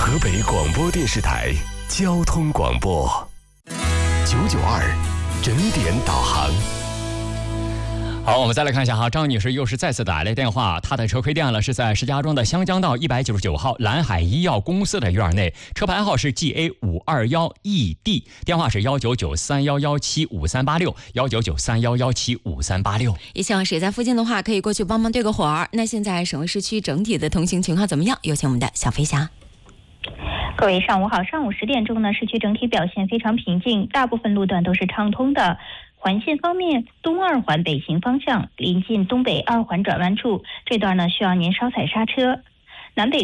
河北广播电视台交通广播992整点导航。 好，我们再来看一下哈，张女士又是再次打来电话，她的车亏电了，是在石家庄的湘江道199号蓝海医药公司的院内，车牌号是 GA521ED， 电话是19931175386，19931175386。 也希望谁在附近的话可以过去帮忙对个火儿。那现在省会市区整体的通行情况怎么样？有请我们的小飞侠。 各位上午好，上午10点钟呢，市区整体表现非常平静，大部分路段都是畅通的。环线方面，东2环北行方向临近东北2环转弯处，这段呢需要您稍踩刹车。南北